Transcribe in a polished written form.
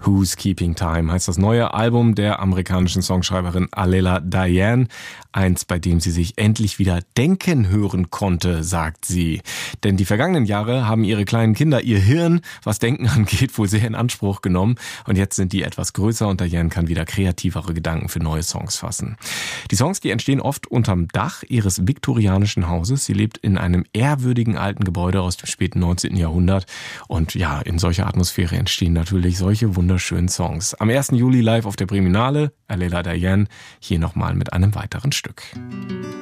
Who's Keeping Time heißt das neue Album der amerikanischen Songschreiberin Alela Diane. Eins, bei dem sie sich endlich wieder denken hören konnte, sagt sie. Denn die vergangenen Jahre haben ihre kleinen Kinder ihr Hirn, was Denken angeht, wohl sehr in Anspruch genommen. Und jetzt sind die etwas größer und Diane kann wieder kreativere Gedanken für neue Songs fassen. Die Songs, die entstehen oft unterm Dach ihres viktorianischen Hauses. Sie lebt in einem ehrwürdigen alten Gebäude aus dem späten 19. Jahrhundert. Und ja, in solcher Atmosphäre entstehen natürlich solche wunderschönen Songs. Am 1. Juli live auf der Priminale, Alela Diane, hier nochmal mit einem weiteren Stück.